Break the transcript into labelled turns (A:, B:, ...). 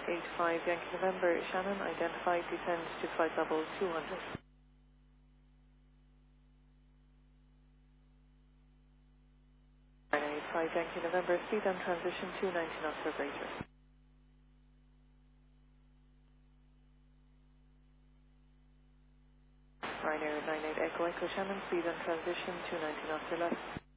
A: 985 Yankee November, Shannon, identified, descend to flight level 200. 985 Yankee November, speed and transition to 90 knots or greater. Ryanair 98 Echo Echo Shannon, speed and transition to 90 knots or less.